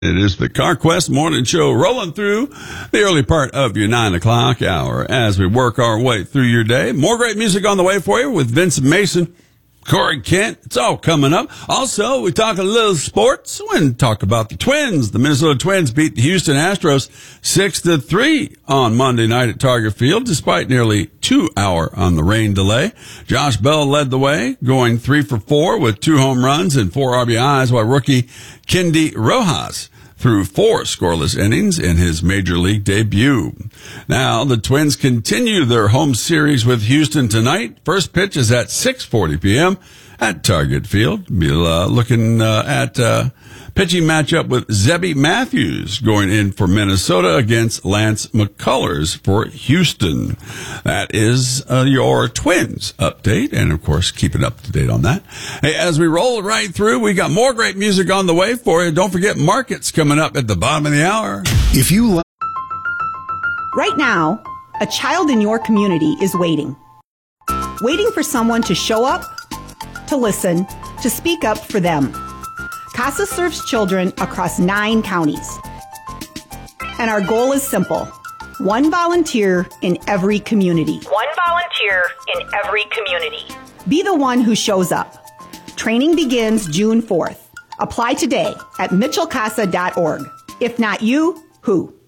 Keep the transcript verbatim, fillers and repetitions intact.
It is the CarQuest Morning Show rolling through the early part of your nine o'clock hour as we work our way through your day. More great music on the way for you with Vincent Mason, Corey Kent. It's all coming up. Also, we talk a little sports and talk about the Twins. The Minnesota Twins beat the Houston Astros six to three on Monday night at Target Field, despite nearly two hour on the rain delay. Josh Bell led the way, going three for four with two home runs and four R B Is, while rookie Kendi Rojas through four scoreless innings in his major league debut. Now, the Twins continue their home series with Houston tonight. First pitch is at six forty p.m. at Target Field. Be uh, looking uh, at uh, pitching matchup with Zebby Matthews going in for Minnesota against Lance McCullers for Houston. That is uh, your Twins update, and of course, keep it up to date on that. Hey, as we roll right through, we got more great music on the way for you. Don't forget markets coming up at the bottom of the hour. If you li- Right now, a child in your community is waiting. Waiting for someone to show up, to listen, to speak up for them. CASA serves children across nine counties. And our goal is simple. One volunteer in every community. One volunteer in every community. Be the one who shows up. Training begins June fourth. Apply today at mitchell casa dot org. If not you, who?